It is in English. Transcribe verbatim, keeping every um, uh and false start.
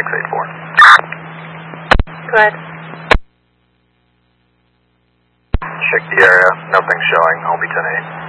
six eight four. Go ahead. Check the area. Nothing showing. I'll be ten eight.